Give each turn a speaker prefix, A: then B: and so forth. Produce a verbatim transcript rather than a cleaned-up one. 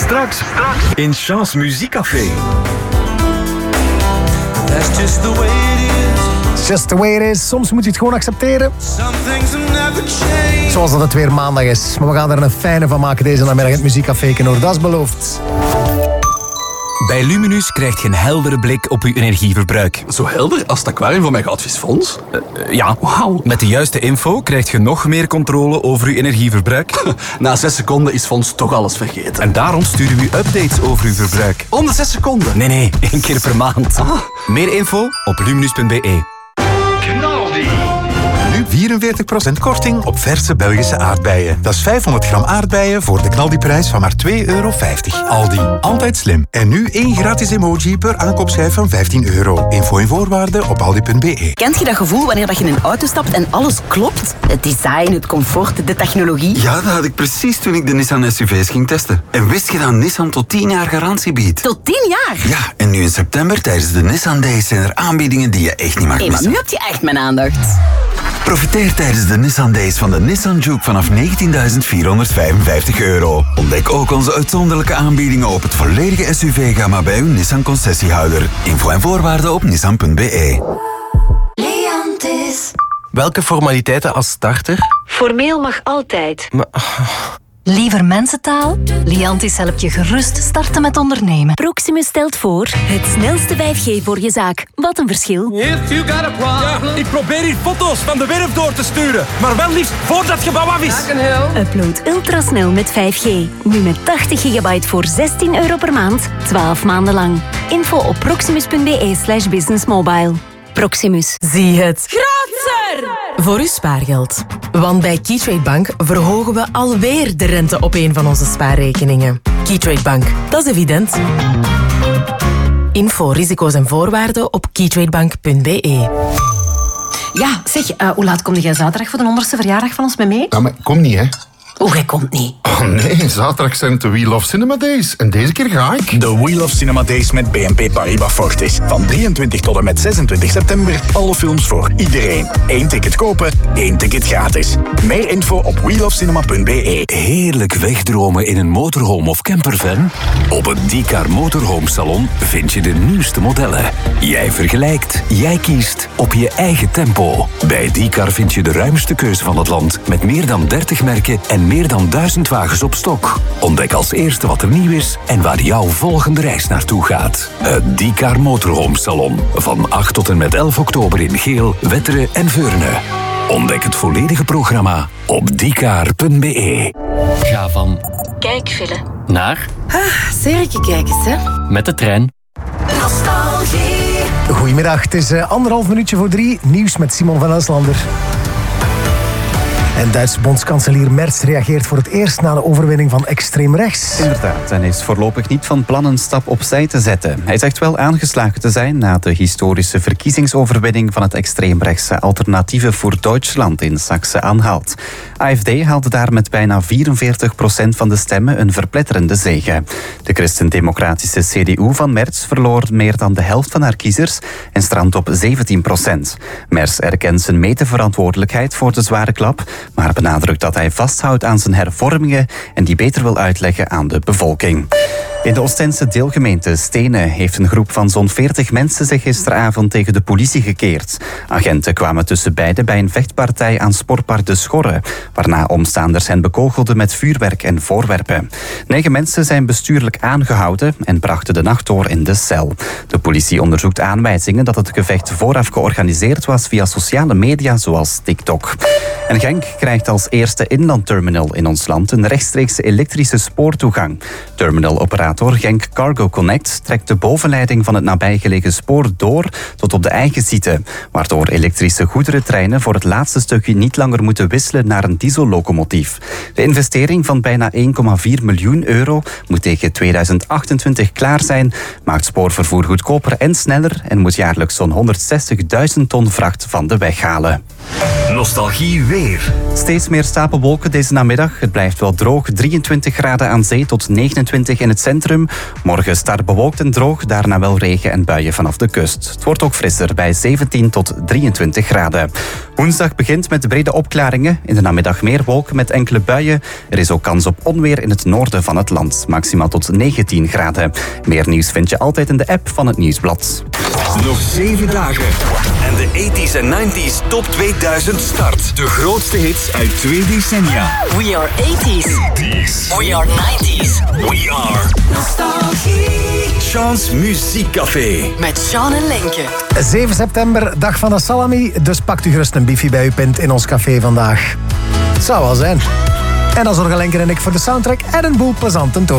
A: Straks, straks in Chance Muziekcafé.
B: That's just the way it is.
C: Just the way it is. Soms moet je het gewoon accepteren.
B: Some things have never changed.
C: Zoals dat het weer maandag is. Maar we gaan er een fijne van maken deze namiddag in het Muziekcafé Knoor. Dat is beloofd.
D: Bij Luminus krijg je een heldere blik op uw energieverbruik.
E: Zo helder als het aquarium van mijn goudvisfonds?
D: Uh, uh, ja,
E: wauw.
D: Met de juiste info krijg je nog meer controle over uw energieverbruik.
E: Na zes seconden is Fons toch alles vergeten.
D: En daarom sturen we u updates over uw verbruik.
E: Om de zes seconden?
D: Nee, nee, één keer per maand.
E: Ah.
D: Meer info op luminus punt be.
F: Nu vierenveertig procent korting op verse Belgische aardbeien. Dat is vijfhonderd gram aardbeien voor de knaldiprijs van maar twee euro vijftig. Aldi, altijd slim. En nu één gratis emoji per aankoopschijf van vijftien euro. Info en voorwaarden op aldi punt be.
G: Kent je dat gevoel wanneer je in een auto stapt en alles klopt? Het design, het comfort, de technologie.
H: Ja, dat had ik precies toen ik de Nissan S U V's ging testen. En wist je dat Nissan tot tien jaar garantie biedt?
G: Tot tien jaar?
H: Ja, en nu in september tijdens de Nissan Days zijn er aanbiedingen die je echt niet mag
G: hey,
H: missen.
G: maar nu heb je echt mijn aandacht.
H: Profiteer tijdens de Nissan Days van de Nissan Juke vanaf negentienduizend vierhonderdvijfenvijftig euro. Ontdek ook onze uitzonderlijke aanbiedingen op het volledige S U V-gamma bij uw Nissan concessiehouder. Info en voorwaarden op nissan punt be.
I: Leantis.
J: Welke formaliteiten als starter?
I: Formeel mag altijd.
J: Maar...
K: Liever mensentaal? Liantis helpt je gerust starten met ondernemen.
L: Proximus stelt voor het snelste vijf G voor je zaak. Wat een verschil.
D: If you got a problem. Ja, ik probeer hier foto's van de werf door te sturen. Maar wel liefst voordat het gebouw af is.
L: Upload ultrasnel met vijf G. Nu met tachtig gigabyte voor zestien euro per maand. twaalf maanden lang. Info op proximus punt be slash businessmobile. Proximus.
K: Zie het.
L: Grootser!
K: Voor uw spaargeld. Want bij Keytrade Bank verhogen we alweer de rente op een van onze spaarrekeningen. Keytrade Bank, dat is evident. Info, risico's en voorwaarden op keytradebank punt be.
M: Ja, zeg, uh, hoe laat kom jij zaterdag voor de honderdste verjaardag van ons mee mee?
N: Ja, maar ik kom niet, hè.
M: Hoe, jij komt niet?
N: Oh nee, zaterdag zijn het de Wheel of Cinema Days. En deze keer ga ik.
O: De Wheel of Cinema Days met B N P Paribas Fortis. Van drieëntwintig tot en met zesentwintig september. Alle films voor iedereen. Eén ticket kopen, één ticket gratis. Meer info op wheel of cinema punt be.
P: Heerlijk wegdromen in een motorhome of campervan? Op het D-Car Motorhome Salon vind je de nieuwste modellen. Jij vergelijkt, jij kiest op je eigen tempo. Bij D-Car vind je de ruimste keuze van het land. Met meer dan dertig merken en meer dan duizend wagens op stok. Ontdek als eerste wat er nieuw is en waar jouw volgende reis naartoe gaat. Het D-Car Motorhome Salon. Van acht tot en met elf oktober in Geel, Wetteren en Veurne. Ontdek het volledige programma op d k a r punt be.
Q: Ga van...
I: Kijkfilm.
Q: Naar...
M: Ah, Serieus, kijk eens, hè.
Q: Met de trein.
I: Nostalgie.
C: Goedemiddag, het is uh, anderhalf minuutje voor drie. Nieuws met Simon van Elslander. En Duitse bondskanselier Merz reageert voor het eerst na de overwinning van extreem rechts.
R: Inderdaad, en is voorlopig niet van plan een stap opzij te zetten. Hij zegt wel aangeslagen te zijn na de historische verkiezingsoverwinning van het extreemrechtse Alternatieven voor Duitsland in Saxe-Anhalt. A F D haalde daar met bijna vierenveertig procent van de stemmen een verpletterende zege. De christendemocratische C D U van Merz verloor meer dan de helft van haar kiezers en strandt op zeventien procent. Merz erkent zijn medeverantwoordelijkheid voor de zware klap, maar benadrukt dat hij vasthoudt aan zijn hervormingen en die beter wil uitleggen aan de bevolking. In de Oostense deelgemeente Stenen heeft een groep van zo'n veertig mensen zich gisteravond tegen de politie gekeerd. Agenten kwamen tussen beiden bij een vechtpartij aan Sportpark De Schorre, waarna omstaanders hen bekogelden met vuurwerk en voorwerpen. Negen mensen zijn bestuurlijk aangehouden en brachten de nacht door in de cel. De politie onderzoekt aanwijzingen dat het gevecht vooraf georganiseerd was via sociale media zoals TikTok. En Genk krijgt als eerste inlandterminal in ons land een rechtstreekse elektrische spoortoegang. Terminaloperator Genk Cargo Connect trekt de bovenleiding van het nabijgelegen spoor door tot op de eigen site, waardoor elektrische goederentreinen voor het laatste stukje niet langer moeten wisselen naar een diesellocomotief. De investering van bijna één komma vier miljoen euro moet tegen tweeduizend achtentwintig klaar zijn, maakt spoorvervoer goedkoper en sneller en moet jaarlijks zo'n honderdzestigduizend ton vracht van de weg halen.
A: Nostalgie weer.
R: Steeds meer stapelwolken deze namiddag. Het blijft wel droog. drieëntwintig graden aan zee tot negenentwintig in het centrum. Morgen start bewolkt en droog. Daarna wel regen en buien vanaf de kust. Het wordt ook frisser bij zeventien tot drieëntwintig graden. Woensdag begint met brede opklaringen. In de namiddag meer wolken met enkele buien. Er is ook kans op onweer in het noorden van het land. Maximaal tot negentien graden. Meer nieuws vind je altijd in de app van het Nieuwsblad.
A: Nog zeven dagen. En de tachtiger en negentiger Top tweeduizend start. De grootste hits uit twee decennia.
K: We are eighties. We are nineties.
A: We are Nostalgie. Chance Muziekcafé.
K: Met Sean en Lenke.
C: zeven september, dag van de salami. Dus pakt u gerust een biefie bij uw pint in ons café vandaag. Het zou wel zijn. En dan zorgen Lenke en ik voor de soundtrack en een boel plezante